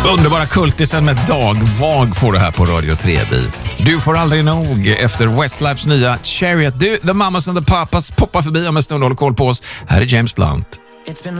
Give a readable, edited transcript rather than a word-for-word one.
Underbara kultisen med Dagvag får du här på Radio 3. Du får aldrig nog efter Westlifes nya Chariot. Du, The Mamas and the Papas poppar förbi om en stund och håller koll på oss. Här är James Blunt.